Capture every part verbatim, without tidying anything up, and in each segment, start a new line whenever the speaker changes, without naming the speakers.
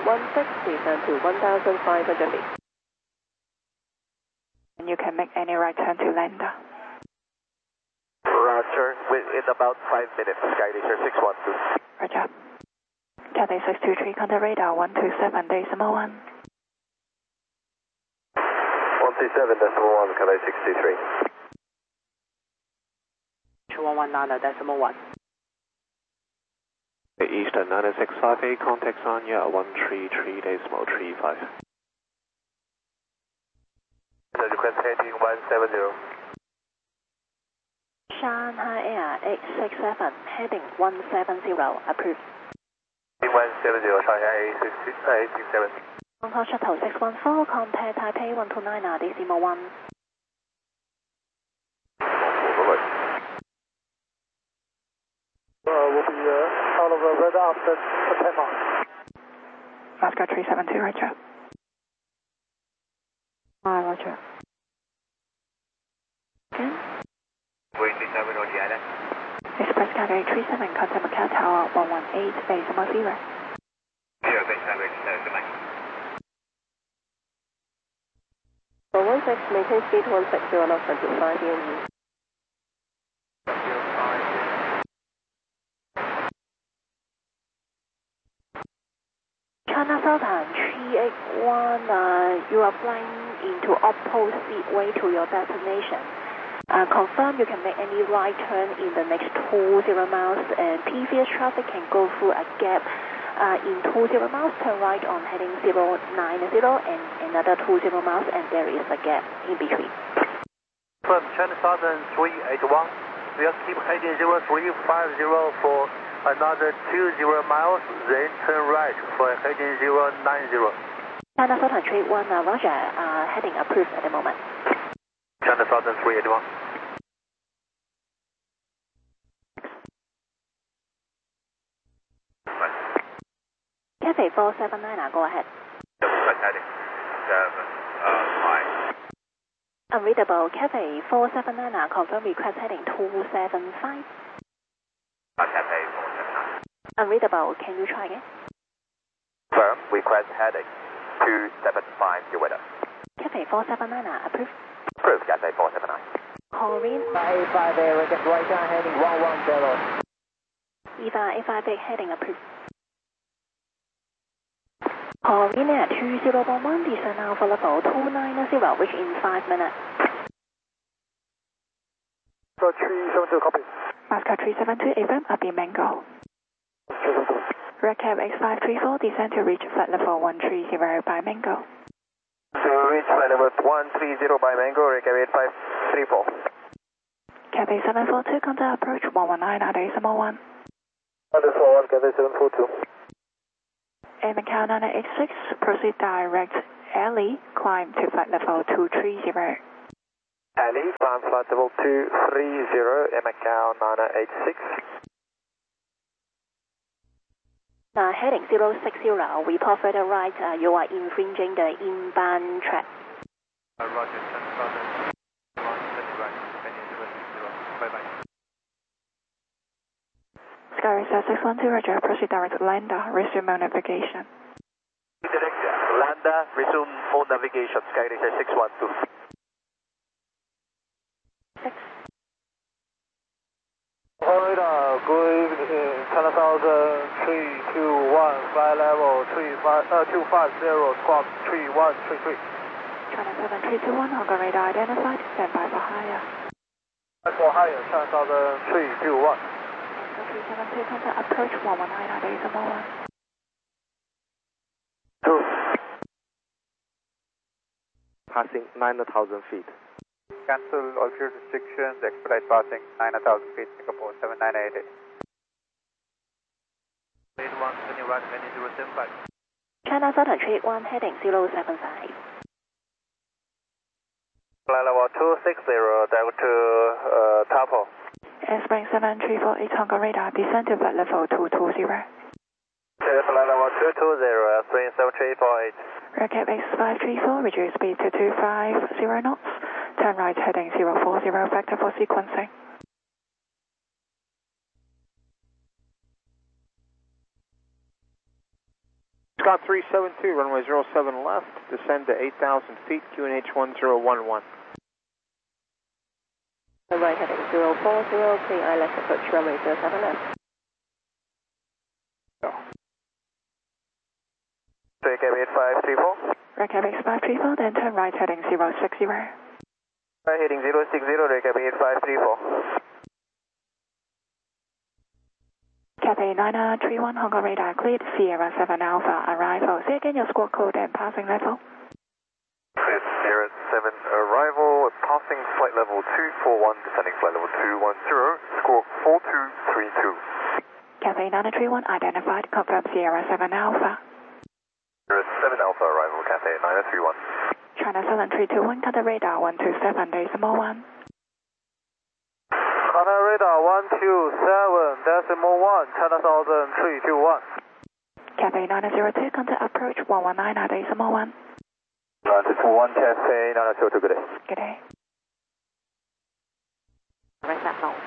one six, descend to one thousand five hundred feet.
And you can make any right turn to lander.
Roger, in about five minutes, Skyliner six one two.
Roger. Cathay six two three, contact radar one two seven decimal one.
one two seven decimal one, Cathay six two three.
two one one nine decimal one.
Eastern nine six five eight, contact Sanya one three three decimal three five. Request heading one seven zero.
Shanghai Air eight six seven, heading one seven zero, approved.
one seven zero, Shanghai eight six seven.
Hong Kong Shuttle six one four, contact Taipei one two nine decimal one.
Uh, we'll be uh, out of the weather after ten miles.
Oscar three seven two, Roger.
Hi, Roger. Again?
Express Cathay three seven, contact Macau Tower one one eight, decimal zero.
For one six, maintain speed one six zero knots until five P M. China Southern three eight one, uh, you are flying into opposite way to your destination. Uh, confirm you can make any right turn in the next two zero miles, and previous traffic can go through a gap uh, in two zero miles, turn right on heading zero nine zero, and another two zero miles, and there is a gap in between.
From China Southern three eight one, we'll keep heading zero three five zero for another two zero miles, then turn right for heading zero nine zero.
China Southern three eight one, uh, Roger, uh, heading approved at the moment.
China Southern three eight one.
Cathay four seven nine, uh, go ahead. Unreadable, Cathay four seven nine, uh, confirm request heading two seven five. Unreadable, can you try again?
Firm, request heading two seven five, your weather.
Cathay four seven nine, uh, approved.
Approved, Cathay four seven nine.
Corinne,
A five A, we get right down heading one one zero.
Eva A five eight, heading approved. Corinne at two zero one one, descend now for level two nine zero, which in five minutes.
So three seven two, copy.
Oscar three seven two, A F M, up in Mango. Red Cab X five three four, descend to reach flight level one three zero by Mango.
To reach flight level one three zero by Mango, Red Cab eight five three four.
Cathay seven four two, contact approach one one nine, decimal one.
Decimal one, Cathay seven four two.
Air Macau nine eight six, proceed direct alley, climb to flight level two three zero.
Alley, climb flight level two three zero, Air Macau nine eight six.
Uh, heading zero six zero, report further right, uh, you are infringing the inbound track.
Uh, Roger, China Southern one seven right, heading zero six zero, bye bye.
Skyracer six one two, Roger, proceed direct lander, resume on navigation.
Direct lander, resume on navigation, Skyracer six one two.
Six.
Florida, good evening, China Southern three two one, flight level three five, uh, two five zero, squawk three one three three.
China seven three two one, Hong Kong radar identified, stand by for higher.
For higher, China Southern three two one.
three seven two, contact approach one one nine, decimal one.
Two. Passing nine thousand feet.
Cancel all fuel restrictions, expedite passing nine thousand feet, Singapore seven nine eight eight. eight one, turning right, heading zero seven five.
China Southern three eight one, heading zero seven five.
Flight level two six zero, direct to uh, Tapo.
Spring seven three four eight, Hong Kong radar, descend to flight level two two zero.
Flight level two two zero, Spring seven three four eight.
Red Cab X five three four, reduce speed to two five zero knots. Turn right heading zero four zero, vector for sequencing.
Scott three seven two, runway zero seven left, descend to eight thousand feet, Q N H one zero one one.
Right heading zero four zero, clear I left approach runway zero seven left.
Oh.
Take eight five three four.
Recap X five three four, then turn right heading zero six zero.
Right heading zero six zero, recap eight five three four.
Cathay nine three one, Hong Kong radar cleared, Sierra seven Alpha, arrival. Say again your squawk code and passing level.
It's Sierra seven arrival, passing flight level two four one, descending flight level two one zero, squawk four two three two.
Cathay nine three one identified, confirm Sierra seven Alpha.
Sierra seven Alpha arrival, Cathay nine three one.
China Southern three two one, contact radar one two seven, decimal one.
China radar one two seven, decimal one, China Southern three two one.
Cathay nine zero two, contact approach one one nine, decimal one.
nine two one, Cathay nine zero two, good day.
Good day.
Right that now.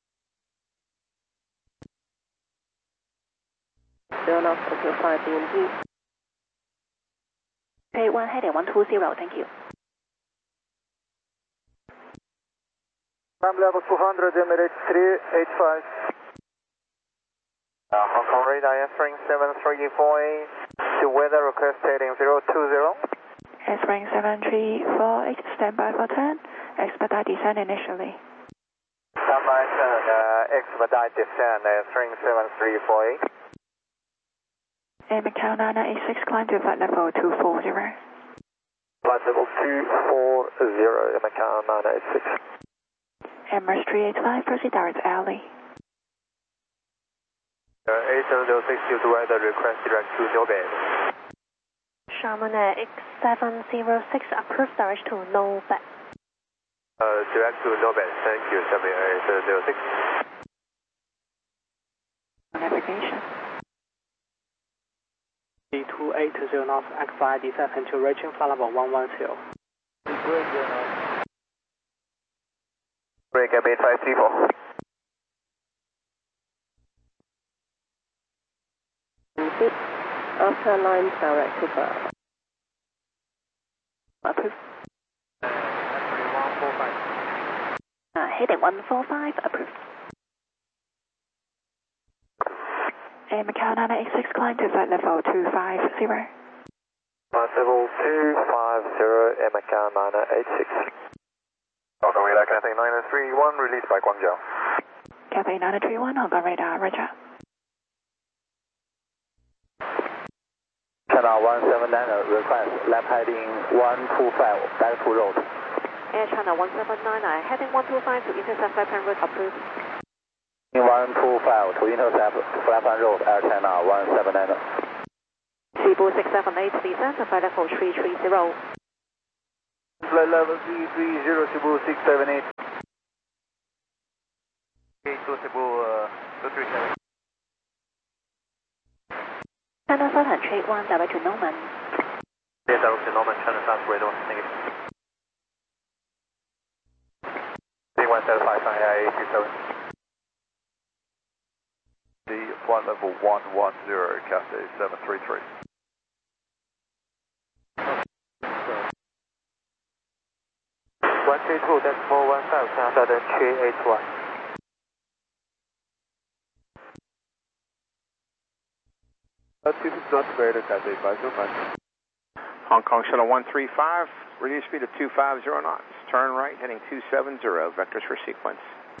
Zero knots to five B M P. Okay, one heading one two zero, thank you.
Climb level two hundred, Emirates three eight five.
Uh, Hong Kong radar answering seven three four eight, to weather request heading zero two zero.
S-Ring seven three four eight, stand by for turn. Expedite descent initially.
Stand by turn, uh, expedite descent, answering seven three four eight.
And Macau nine eight six, climb to flight level two four zero.
Flight level two four zero, Macau nine eight six.
Emirates three eight five, proceed direct alley.
Uh, eight seven zero six, due to weather request direct to no bed.
Sharman X seven zero six, approved direct to no bed.
Uh, direct to no bed, thank you, seven eight seven zero six.
Navigation.
two eight zero knots, X five descent until reaching flight level one one zero.
Break up eight five three four.
After line direct to bird. Approved. Uh, heading one four five, approved.
And Macau nine eight six, climb to flight level two five zero.
Flight level two five zero, Macau nine eight six. Hong Kong radar, Cathay nine three one, released by Guangzhou.
Cathay nine three one, Hong Kong radar, roger.
China one seven nine, request left heading one two five, back to road.
Air China one seven nine, heading one two five to intercept flight plan route, approved.
one two five to intercept flight plan road, Air China one seven nine.
Cebu six seven eight, descent to flight level three three zero.
Flight level three three zero, Cebu six seven eight. Okay, to Cebu uh, two three seven.
China Southern trade one, direct to Norman.
Yes, direct to Norman, China South radar, thank you. C one seven five, Shanghai eight two seven.
The flight level one one zero, Cathay seven three three.
one three two, decimal one five, China Southern three eight one.
Hong Kong Shuttle one three five, reduce speed of two five zero knots. Turn right, heading two seven zero, vectors for sequence.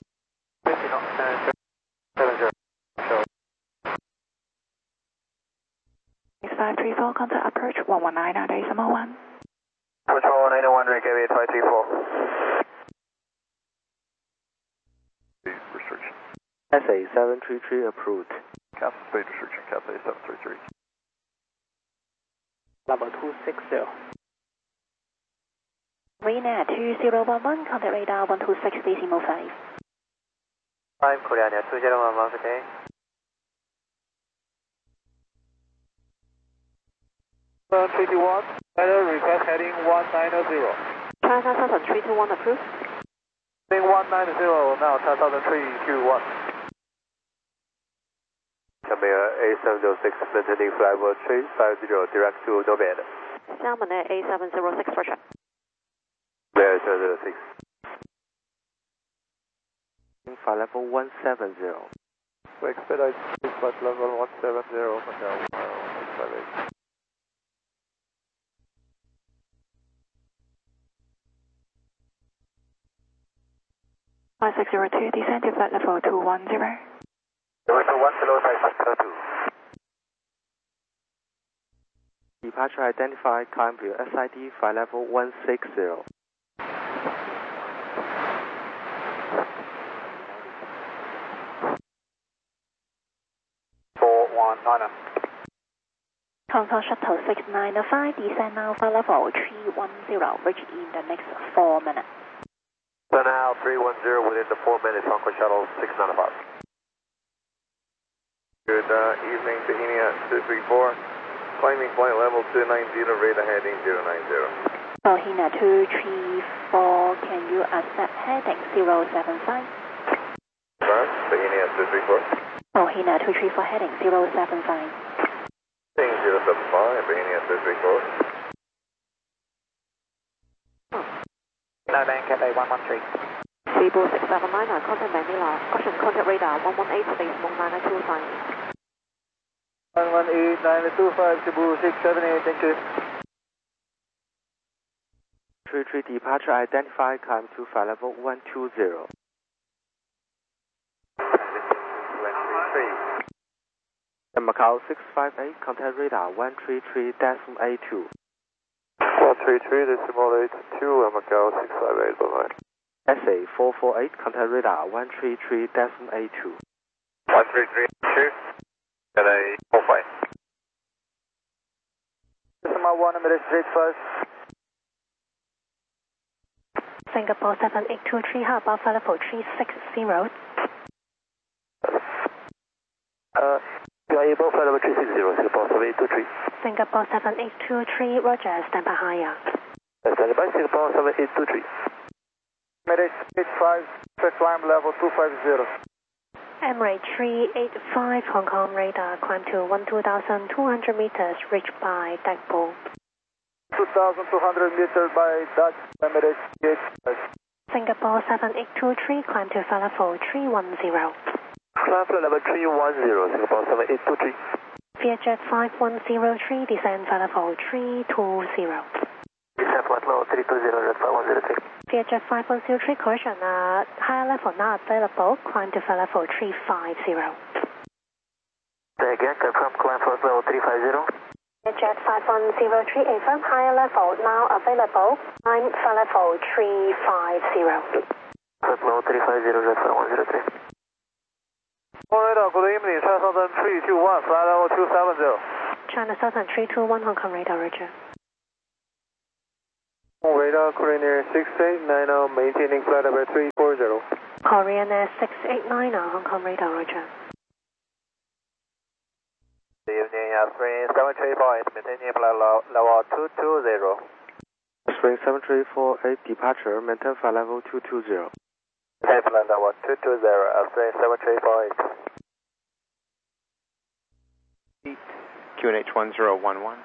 X five three four, contact approach one one nine, decimal one.
Control nine one, recap eight five three four.
Restriction.
Cathay seven three three approved.
Cancel speed restriction, Cathay seven three three.
Level two six zero.
Marina two zero one one, contact radar one two six, decimal five.
five, Korea two zero one one, good day.
seven three two one, weather request heading one nine zero.
China Southern three two one, approved.
Heading one nine zero, now China Southern three two one.
Camera A seven zero six, maintaining flight level three five zero, direct to Nomad.
Salmon Air A seven zero six, Roger.
Camera A seven zero six.
Flight level one seven zero.
We expedite flight level one seven zero, Macau six five eight.
five six zero two, descend to flight level two one zero.
Level one below five zero two.
Departure identified, climb via S I D, flight level one six zero.
four one nine.
Confirm shuttle six nine five, descend now flight level three one zero, reach in the next four minutes.
So now three one zero within the four minutes, Hong Kong Shuttle six nine five.
Good uh, evening to E N E A two three four. Climbing flight level two nine zero, radar heading zero nine zero.
Ohina two three four, can you accept heading zero seven five?
First, to E N E A two three four.
Ohina two three four, heading zero seven five.
Heading zero seven five, to E N E A two three four.
Nine Cat A one one three. Cebu six seven nine, contact Manila. Caution, contact radar one one eight, base one nine two five.
one one eight nine two five, Cebu six seven eight, thank you.
three three departure identified, climb to flight level one two zero. And Macau six five eight, contact radar one three three decimal eight two.
one three three decimal eight two, and Macau six five eight, bye bye.
S A four four eight, contact radar one three three decimal eight two.
one three three two. Cat A four five.
Decimal one, number straight first.
Singapore seven eight two three, how about flight level three six zero?
Uh, you are able flight level three six zero, Singapore seven eight two three.
Singapore seven eight two three, Roger, stand by higher.
Stand by, Singapore seven eight two three.
Mayday eight five, climb level two five zero.
Emirates three eight five, Hong Kong radar, climb to twelve thousand two hundred meters, reach by Dagpo.
two thousand two hundred meters by Dutch, Emirates eight five.
Singapore seven eight two three, climb to flight level three one zero.
Climb flight level three one zero, Singapore seven eight two three.
Vietjet five one zero three, descend flight level three two zero.
Descend flight level three two zero, red five one zero three.
Vietjet five one zero three, correction, uh, higher level not available, climb to flight level three five zero.
Say again, confirm climb flight level three five zero.
Vietjet five one zero three, affirm higher level now available, climb flight level three five zero.
Flight level three five zero, red five one zero three.
Radar, good evening, China Southern three two one, flight level two seven zero.
China Southern three two one, Hong Kong radar, Roger.
Radar, Korean Air six eight nine zero, maintaining flight level three four zero.
Korean Air six eight nine, Hong Kong radar, Roger.
Good evening, Spring seven three four eight, maintaining flight level two two zero.
Spring seven three four eight, departure, maintain flight level two two zero.
Maintain flight level two two zero, Spring seven three four eight.
Q N H one zero one one.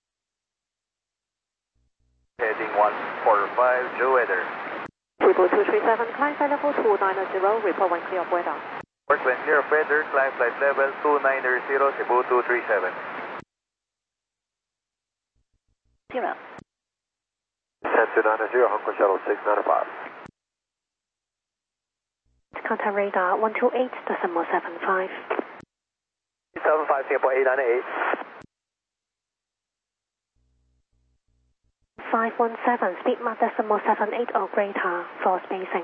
Heading one four five, Joe weather.
Cebu two three seven, climb flight level two nine zero, report when clear of weather.
Report when clear of weather, climb flight level two nine zero, Cebu two three seven.
Zero.
Descend to nine zero, Hong Kong Shuttle six nine five.
Contact radar one two eight decimal seven five.
seven five, Singapore eight nine eight.
five one seven, speed mark decimal seven eight or greater for spacing.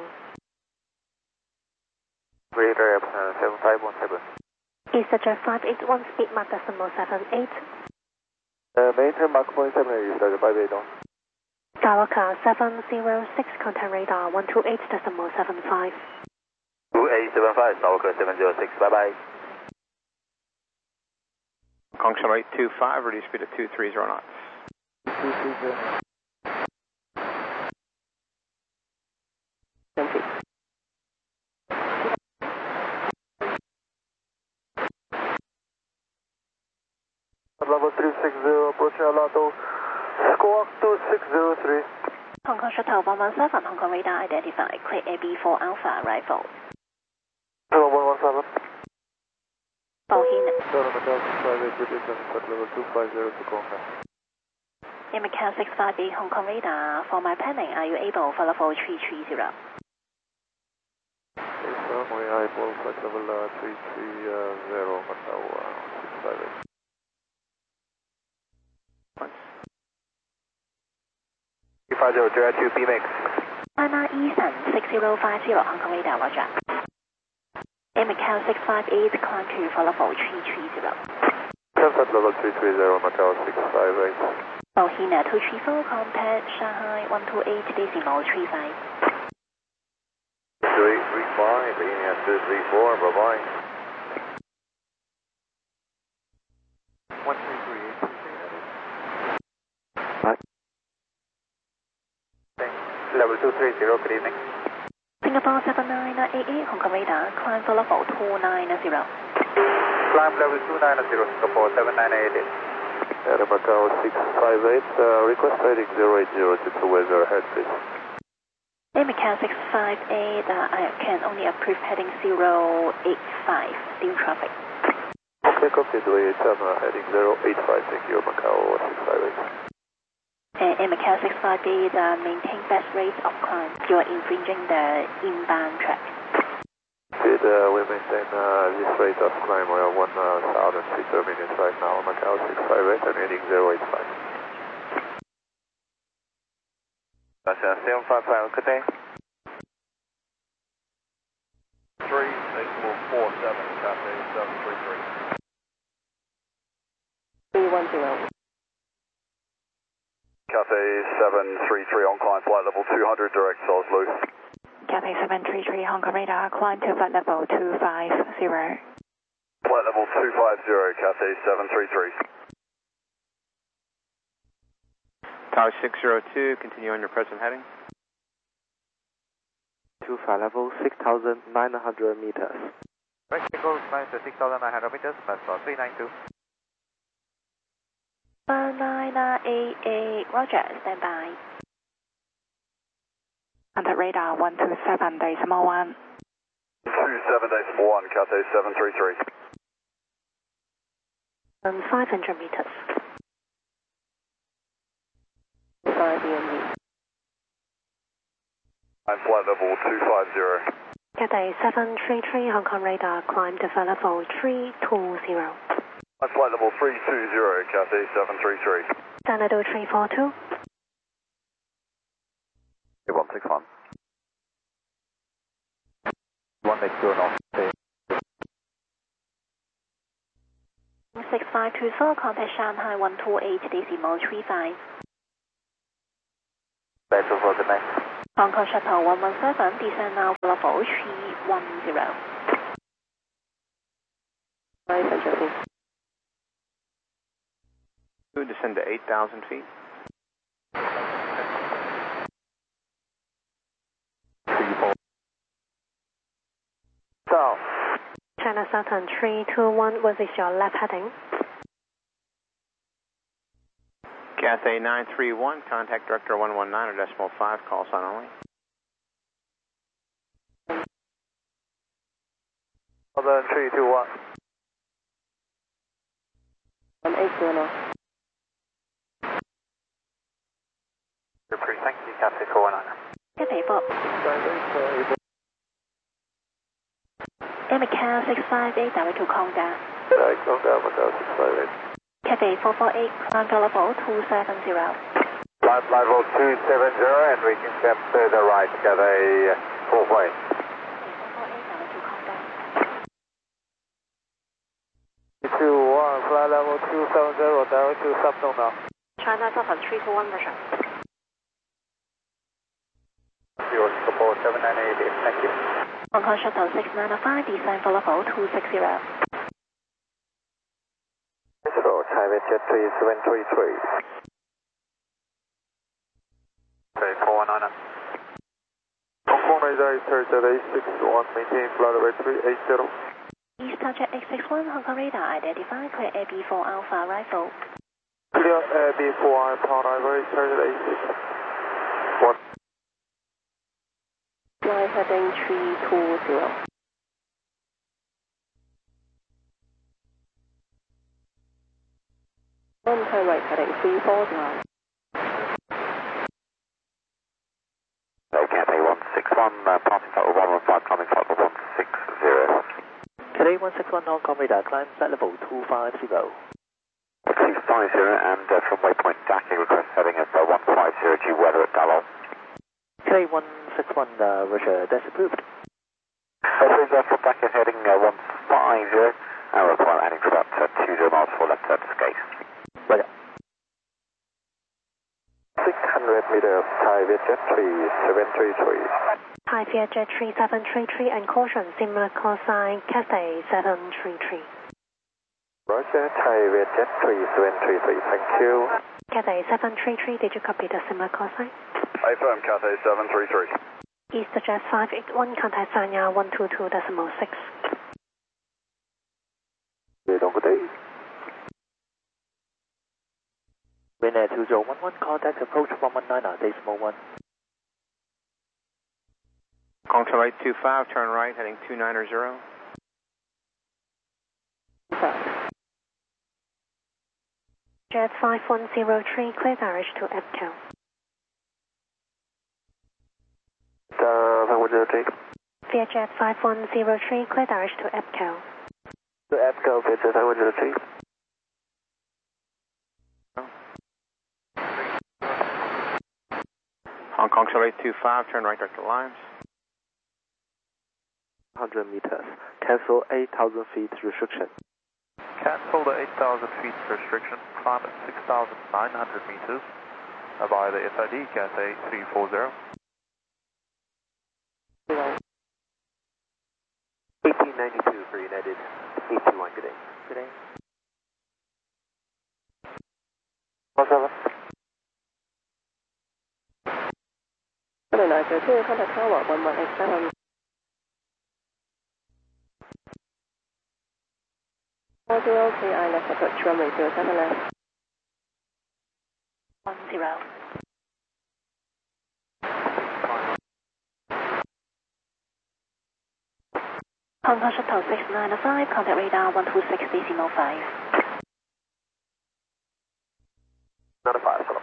Greater, uh, seven five one seven.
EasterJet five eight one, speed mark decimal seven eight.
Uh, maintain Mach point seven eight, EasterJet five eight one.
Galoka seven zero six, contact radar one two eight decimal seven five.
two eight seven five, Galoka seven zero six, bye bye.
Hong Kong Shuttle eight two five, reduce speed at two three zero knots.
two three zero.
Level three six zero, approaching Alado, squawk two six zero three.
Hong Kong Shuttle one one seven, Hong Kong radar identified, clear A B four Alpha arrival.
Hello, one one seven.
Bauhin.
Toronto Macau six five eight, British seven, flight level two five zero to Contact.
In Macau six five eight, Hong Kong radar, for my planning, are you able for level three three zero?
Yes, sir, we are able, flight level uh, three three zero, Macau uh, six five eight. two five zero, zero two, B mix.
China Eastern six zero five zero, Hong Kong radar, roger. In Macau six five eight, climb to for level three three zero.
Contact level three three zero, Macau six five eight.
Bauhin two three four, contact Shanghai one two eight decimal three five.
two eight three five, India two three four, bye bye.
one three three eight two three, level two three zero, good evening.
Singapore seven nine eight eight, Hong Kong radar, climb for level two nine zero.
Climb level two nine zero, Singapore seven nine eight eight. Air Macau six five eight, uh, request heading zero eight zero to two weather ahead, please.
In Macau six five eight, uh, I can only approve heading zero eight five, still traffic.
Okay, copy, two eight seven, uh, heading zero eight five, thank you, Macau six five eight.
And in Macau six five eight, uh, maintain best rates of climb. You are infringing the inbound track.
Did uh, we maintain uh, this rate of climb? We are one thousand feet per minute right now, Macau six five eight, and heading zero eight five. That's uh, seven five five, good day.
three, decimal four seven, Cathay seven three three.
three one zero.
Cathay seven three three on climb, flight level two hundred, direct Souls loose.
Cathay seven three three, Hong Kong radar, climb to flight level two five zero.
Flight level two five zero, Cathay seven three three.
Tower six zero two, continue on your present heading.
To flight level six thousand nine hundred meters.
Mexico, climb to six thousand nine hundred meters, that's three nine two.
one nine eight eight, roger, stand by.
Contact radar one two seven decimal one.
two seven decimal one, Cathay seven three three.
Um, five hundred meters. five B M V.
And flight level two five zero.
Cathay seven three three, Hong Kong radar, climb to flight level three two zero.
And flight level three two zero, Cathay seven three three.
Xanadu three four two.
one six one.
one next to an
six five two four, contact Shanghai one two eight decimal three five.
That's over the next.
Hong Kong Shuttle one one seven, descend now for level three one zero.
To descend to eight thousand feet.
South.
China Southern three two one, what is your left heading?
Cathay nine three one, contact director one one nine or decimal five, call sign only.
Southern three two one.
one eight zero.
Repeat, thank you, Cathay four one nine.
Cathay four. In Macau six five eight, direct to Conda.
Direct Conda, Macau six five eight.
Cathay four four eight, climb to level two seven zero.
Climb level two seven zero and we can step to the right, Cathay four four eight. two one, flight level two seven zero, direct to Subzone now.
China Southern three two one, Russia.
Your Singapore seven nine eight eight, thank you.
Hong Kong Shuttle six nine five, descend for level two six zero.
Zero, China Jet three seven three three. Okay, four one nine. Hong Kong radar is third at eight six one, maintain flight level three eight zero.
East Target eight six one, Hong Kong radar, identify, clear A B four Alpha arrival.
Clear A B four Alpha arrival, Target eight six one.
Fly heading three two zero. One turn right heading three four zero.
Cathay one six one, uh, passing total one one five, climbing total one six zero.
Cathay one six one, Hong Kong radar, climb flight level two five zero.
two five zero, and uh, from waypoint Daki, request heading at uh, one five zero, due weather at Dallo.
Cathay one six one, uh, Roger, that's approved.
Please uh, from Daki heading uh, one five zero, and require heading for about uh, two zero miles for left uh, to skate.
Roger.
six hundred meters, Thai Vietjet three seven three three.
Thai Vietjet three seven three three and caution, similar call sign, Cathay seven three three.
Roger, Thai Vietjet three seven three three, thank you.
Cathay seven three three, did you copy the similar call sign?
I affirm, Cathay seven three three.
EasterJet five eight one, contact Sanya one two two decimal six.
Good day.
Winner two zero one one, contact approach one one nine, decimal one.
Control eight two five, turn right, heading two nine zero.
Jet five one zero three, clear direct to EPCO.
Uh, five one zero three.
Vietjet five one zero three, clear direct to EPCO.
To EPCO, Vietjet five one zero three.
Hong Kong Charlie eight two five, turn right direct to Limes.
one hundred meters. Cancel eight thousand feet restriction.
Cancel the eight thousand feet restriction. Climb at six thousand nine hundred meters via the S I D Cathay three four zero.
eighteen ninety-two for United. eight two one, good day. Good day. one seven.
Hello, nine zero two, contact tower one one eight seven. four zero, K I left approach runway zero seven left. one zero. Hong Kong Shuttle six nine five, contact radar one two six decimal five.
nine five, hello.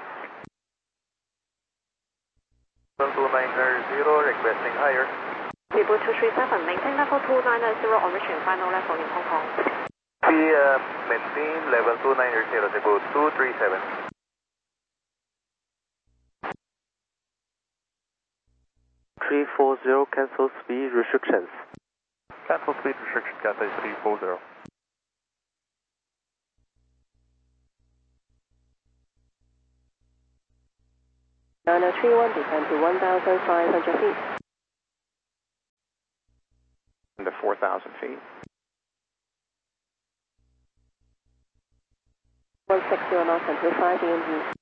one two nine zero, requesting higher.
People two three seven, maintain level two nine zero on reaching final level in Hong Kong.
We uh, maintain level two nine zero, Cebu two three seven.
three four zero, cancel speed restrictions.
Cancel speed restriction, Cathay three four zero.
nine oh three one, descend to one thousand five hundred feet.
Into four thousand feet.
one six zero knots until five D M G.